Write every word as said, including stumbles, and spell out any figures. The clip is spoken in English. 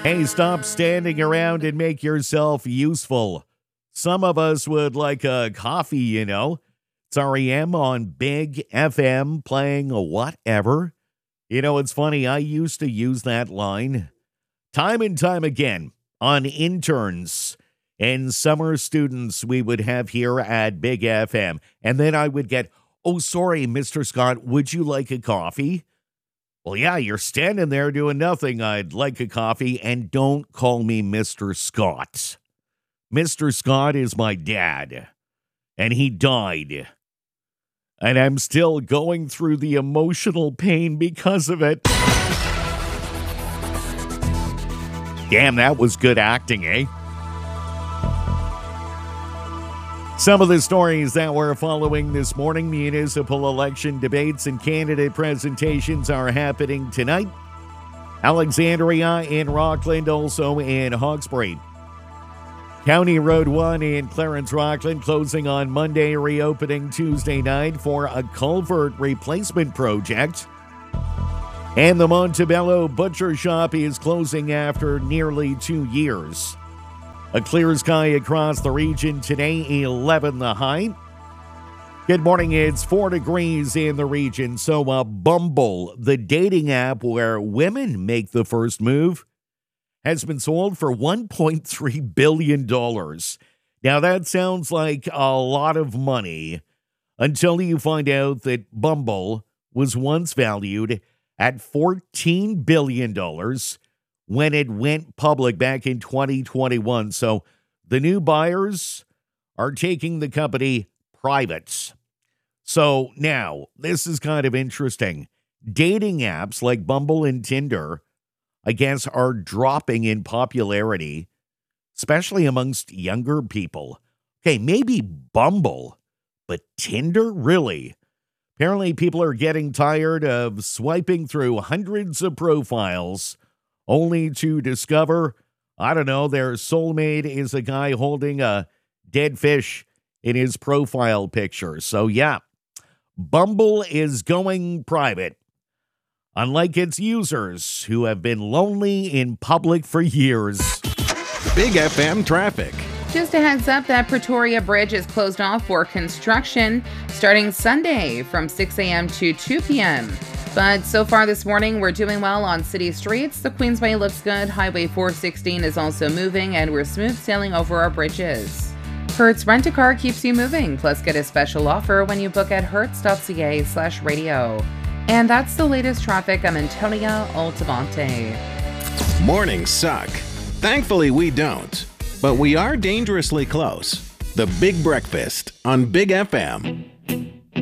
Hey, stop standing around and make yourself useful. Some of us would like a coffee, you know. It's R E M on Big F M playing a whatever. You know, it's funny, I used to use that line time and time again on interns and summer students we would have here at Big F M. And then I would get, oh, sorry, Mister Scott, would you like a coffee? Well, yeah, you're standing there doing nothing. I'd like a coffee, and don't call me Mister Scott. Mister Scott is my dad, and he died. And I'm still going through the emotional pain because of it. Damn, that was good acting, eh? Some of the stories that we're following this morning: municipal election debates and candidate presentations are happening tonight. Alexandria in Rockland, also in Hawkesbury. County Road one in Clarence Rockland closing on Monday, reopening Tuesday night for a culvert replacement project. And the Montebello Butcher Shop is closing after nearly two years. A clear sky across the region today, eleven the high. Good morning, it's four degrees in the region. So uh, Bumble, the dating app where women make the first move, has been sold for one point three billion dollars. Now that sounds like a lot of money until you find out that Bumble was once valued at fourteen billion dollars. When it went public back in twenty twenty-one. So the new buyers are taking the company private. So now, this is kind of interesting. Dating apps like Bumble and Tinder, I guess, are dropping in popularity, especially amongst younger people. Okay, maybe Bumble, but Tinder? Really? Apparently, people are getting tired of swiping through hundreds of profiles only to discover, I don't know, their soulmate is a guy holding a dead fish in his profile picture. So yeah, Bumble is going private, unlike its users who have been lonely in public for years. Big F M traffic. Just a heads up that Pretoria Bridge is closed off for construction starting Sunday from six a.m. to two p.m. But so far this morning, we're doing well on city streets. The Queensway looks good. Highway four sixteen is also moving, and we're smooth sailing over our bridges. Hertz Rent-A-Car keeps you moving. Plus, get a special offer when you book at hertz.ca slash radio. And that's the latest traffic. I'm Antonia Altamonte. Mornings suck. Thankfully, we don't. But we are dangerously close. The Big Breakfast on Big F M.